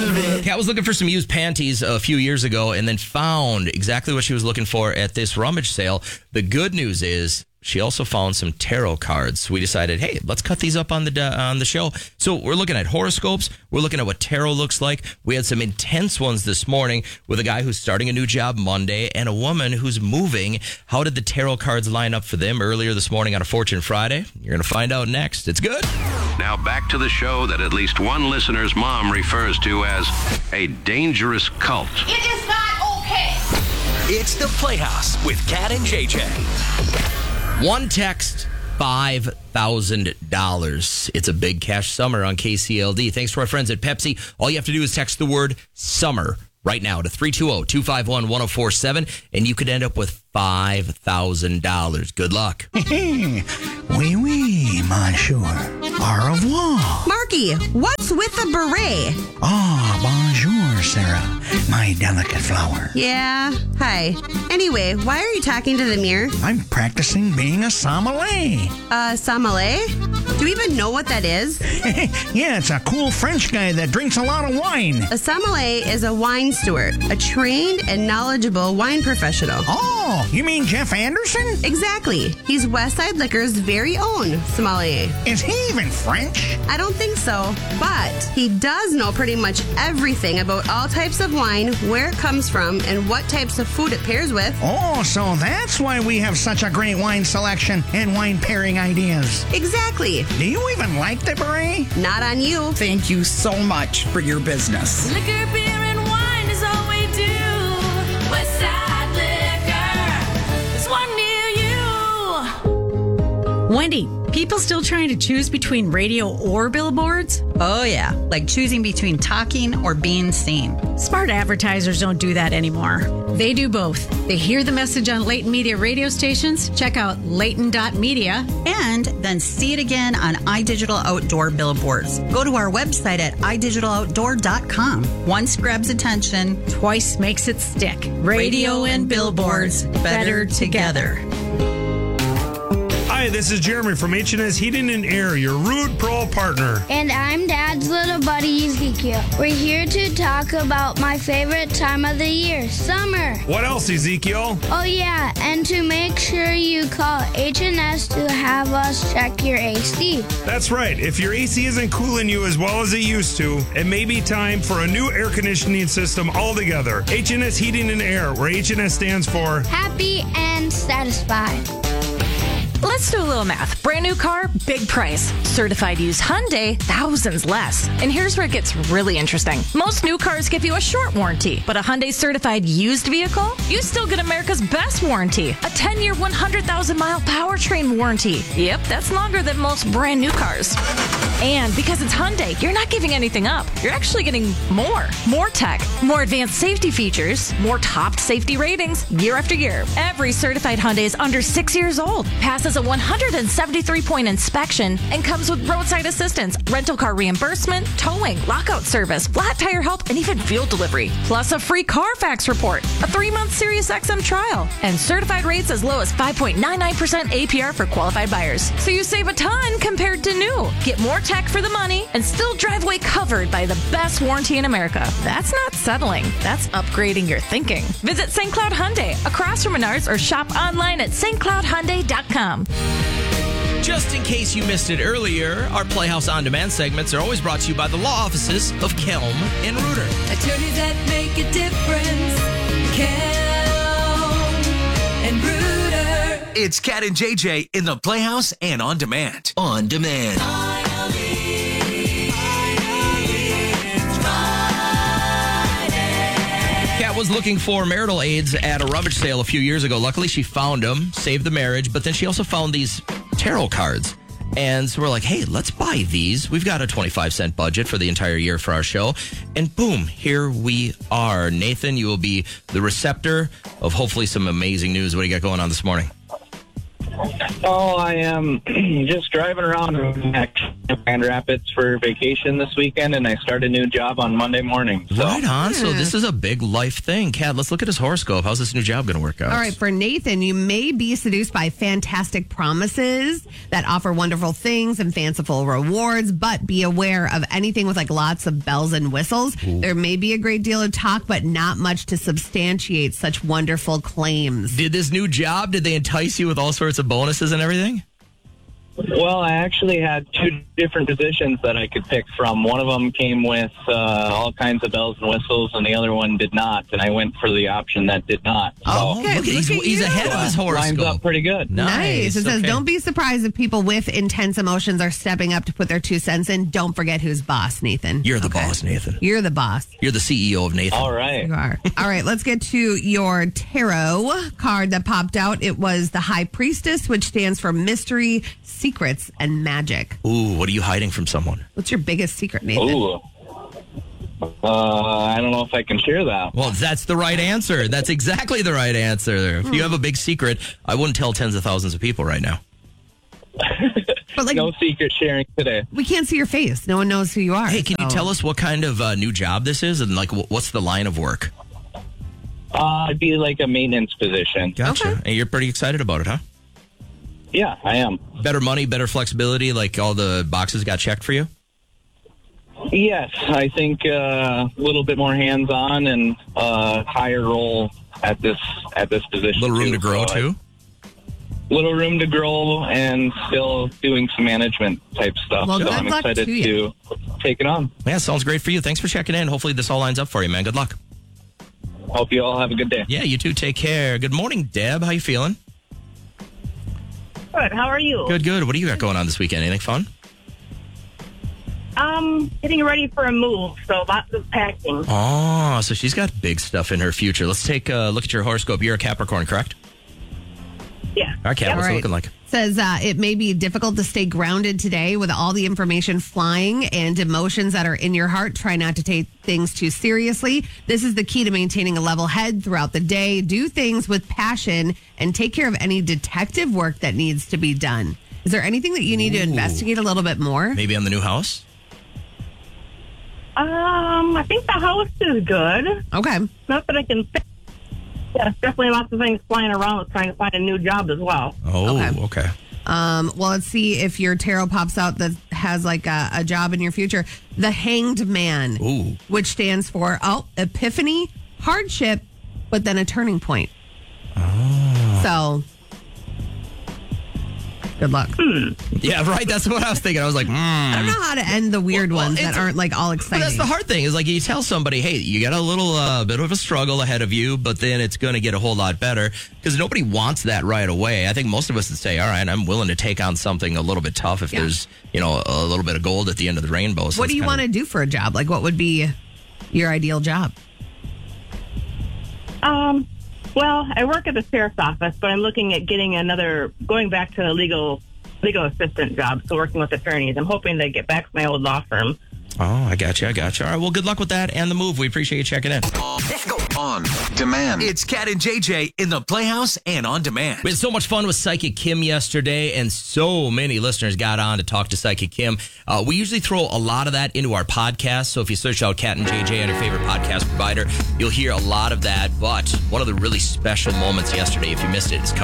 of it. Kat was looking for some used panties a few years ago and then found exactly what she was looking for at this rummage sale. The good news is she also found some tarot cards. We decided, hey, let's cut these up on the show. So we're looking at horoscopes. We're looking at what tarot looks like. We had some intense ones this morning with a guy who's starting a new job Monday and a woman who's moving. How did the tarot cards line up for them earlier this morning on a Fortune Friday? You're going to find out next. It's good. Now back to the show that at least one listener's mom refers to as a dangerous cult. It is not okay. It's the Playhouse with Kat and JJ. One text, $5,000. It's a big cash summer on KCLD. Thanks to our friends at Pepsi. All you have to do is text the word summer right now to 320-251-1047, and you could end up with $5,000. Good luck. Oui, oui, monsieur. Au revoir. Marky, what's with the beret? Ah, bonjour, Sarah. My delicate flower. Yeah, hi. Anyway, why are you talking to the mirror? I'm practicing being a sommelier. Sommelier? Do you even know what that is? Yeah, it's a cool French guy that drinks a lot of wine. A sommelier is a wine steward, a trained and knowledgeable wine professional. Oh, you mean Jeff Anderson? Exactly. He's Westside Liquor's very own sommelier. Is he even French? I don't think so, but he does know pretty much everything about all types of wine, where it comes from, and what types of food it pairs with. Oh, so that's why we have such a great wine selection and wine pairing ideas. Exactly. Do you even like the beret? Not on you. Thank you so much for your business. Liquor, beer, and wine is all we do. Westside Liquor. There's one near you. Wendy, people still trying to choose between radio or billboards? Oh, yeah, like choosing between talking or being seen. Smart advertisers don't do that anymore. They do both. They hear the message on Leighton Media radio stations, check out Leighton.media, And then see it again on iDigital Outdoor billboards. Go to our website at idigitaloutdoor.com. Once grabs attention, twice makes it stick. Radio and billboards, better together. Hi, this is Jeremy from H&S Heating and Air, your Rude Pro partner. And I'm Dad's little buddy, Ezekiel. We're here to talk about my favorite time of the year, summer. What else, Ezekiel? Oh, yeah, and to make sure you call H&S to have us check your AC. That's right. If your AC isn't cooling you as well as it used to, it may be time for a new air conditioning system altogether. H&S Heating and Air, where H&S stands for Happy and satisfied. Let's do a little math. Brand new car, big price. Certified used Hyundai, thousands less. And here's where it gets really interesting. Most new cars give you a short warranty, but a Hyundai certified used vehicle, you still get America's best warranty. A 10-year, 100,000-mile powertrain warranty. Yep, that's longer than most brand new cars. And because it's Hyundai, you're not giving anything up. You're actually getting more. More tech, more advanced safety features, more top safety ratings year after year. Every certified Hyundai is under 6 years old, passes a 173-point inspection, and comes with roadside assistance, rental car reimbursement, towing, lockout service, flat tire help, and even fuel delivery. Plus a free Carfax report, a 3-month Sirius XM trial, and certified rates as low as 5.99% APR for qualified buyers. So you save a ton compared to new. Get more tech for the money and still drive away covered by the best warranty in America. That's not settling. That's upgrading your thinking. Visit St. Cloud Hyundai across from Menards or shop online at stcloudhyundai.com. Just in case you missed it earlier, our Playhouse On Demand segments are always brought to you by the law offices of Kelm and Reuter. Attorneys that make a difference. Kelm and Reuter. It's Kat and JJ in the Playhouse and On Demand. On Demand. Kat was looking for marital aids at a rummage sale a few years ago. Luckily, she found them, saved the marriage, but then she also found these tarot cards. And so we're like, hey, let's buy these. We've got a 25-cent budget for the entire year for our show. And boom, here we are. Nathan, you will be the receptor of hopefully some amazing news. What do you got going on this morning? Oh, I am just driving around Grand Rapids for vacation this weekend, and I start a new job on Monday morning. So. Right on. So this is a big life thing. Kat, let's look at his horoscope. How's this new job going to work out? All right, for Nathan, you may be seduced by fantastic promises that offer wonderful things and fanciful rewards, but be aware of anything with like lots of bells and whistles. Ooh. There may be a great deal of talk, but not much to substantiate such wonderful claims. Did this new job, did they entice you with all sorts of bonuses and everything? Well, I actually had 2 different positions that I could pick from. One of them came with all kinds of bells and whistles, and the other one did not. And I went for the option that did not. Oh, okay. Look, he's ahead of his horoscope. Lines up pretty good. Nice. It says, don't be surprised if people with intense emotions are stepping up to put their 2 cents in. Don't forget who's boss, Nathan. You're the boss, Nathan. You're the boss. You're the CEO of Nathan. All right. You are. All right, let's get to your tarot card that popped out. It was the High Priestess, which stands for mystery, secrets, and magic. Ooh, what are you hiding from someone? What's your biggest secret, Nathan? Ooh. I don't know if I can share that. Well, that's the right answer. That's exactly the right answer. If you have a big secret, I wouldn't tell tens of thousands of people right now. But like, no secret sharing today. We can't see your face. No one knows who you are. Hey, can you tell us what kind of new job this is and like what's the line of work? It'd be like a maintenance position. Gotcha. Okay. And you're pretty excited about it, huh? Yeah, I am. Better money, better flexibility, like all the boxes got checked for you? Yes, I think a little bit more hands-on and higher role at this position. Little room to grow, too? Little room to grow and still doing some management type stuff. Well, so good I'm luck excited to you. to take it on. Yeah, sounds great for you. Thanks for checking in. Hopefully this all lines up for you, man. Good luck. Hope you all have a good day. Yeah, you too. Take care. Good morning, Deb. How you feeling? Good. How are you? Good, good. What do you got going on this weekend? Anything fun? Getting ready for a move, so lots of packing. Oh, so she's got big stuff in her future. Let's take a look at your horoscope. You're a Capricorn, correct? Yeah. All right, Kat, what's it looking like? Says it may be difficult to stay grounded today with all the information flying and emotions that are in your heart. Try not to take things too seriously. This is the key to maintaining a level head throughout the day. Do things with passion and take care of any detective work that needs to be done. Is there anything that you need to investigate a little bit more? Maybe on the new house? I think the house is good. Okay. Not that I can say. Yeah, definitely lots of things flying around trying to find a new job as well. Oh, okay. Well, let's see if your tarot pops out that has like a job in your future. The Hanged Man, which stands for, epiphany, hardship, but then a turning point. Oh. So, good luck. Yeah, right. That's what I was thinking. I was like, I don't know how to end the weird ones that aren't like all exciting. But that's the hard thing is like you tell somebody, hey, you got a little bit of a struggle ahead of you, but then it's going to get a whole lot better because nobody wants that right away. I think most of us would say, all right, I'm willing to take on something a little bit tough if there's, a little bit of gold at the end of the rainbow. So what do you want to do for a job? Like what would be your ideal job? Well, I work at the sheriff's office, but I'm looking at going back to a legal assistant job, so working with attorneys. I'm hoping to get back to my old law firm. Oh, I got you. All right, well, good luck with that and the move. We appreciate you checking in. Let's go. On demand. It's Kat and JJ in the Playhouse and on demand. We had so much fun with Psychic Kim yesterday, and so many listeners got on to talk to Psychic Kim. We usually throw a lot of that into our podcast, so if you search out Kat and JJ on your favorite podcast provider, you'll hear a lot of that. But one of the really special moments yesterday, if you missed it, is coming